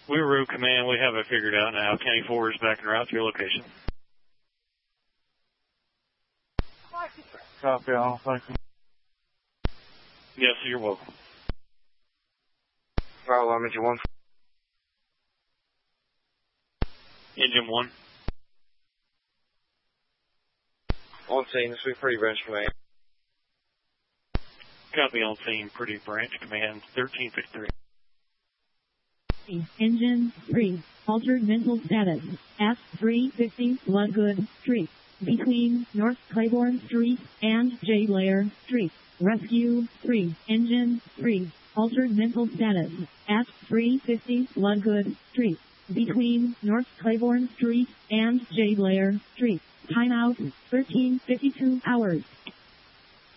We're Command. We have it figured out now. County 4 is back en route to your location. Copy all. Thank you. Yes, you're welcome. Fire alarm engine 1. Engine 1. On scene, this will be Pretty Branch Command. Copy on scene, Pretty Branch Command 1353. Engine 3, altered mental status, S350 Bloodgood Street, between North Claiborne Street and J. Blair Street. Rescue 3, Engine 3, altered mental status, S350 Bloodgood Street, between North Claiborne Street and J. Blair Street. Timeout, 13:52 hours.